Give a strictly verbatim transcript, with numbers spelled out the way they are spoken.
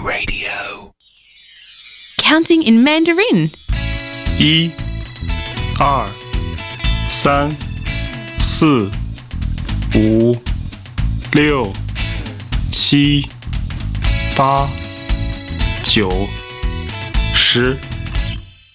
Radio. Counting in Mandarin. 一、二、三、四、五、六、七、八、九、十。